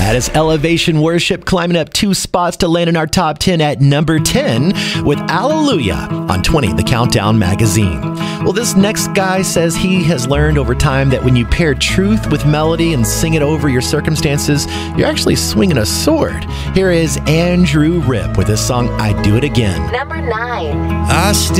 That is Elevation Worship climbing up 2 spots to land in our top 10 at number 10 with Hallelujah on 20, the Countdown magazine. Well, this next guy says he has learned over time that when you pair truth with melody and sing it over your circumstances, you're actually swinging a sword. Here is Andrew Ripp with his song, I Do It Again. Number 9.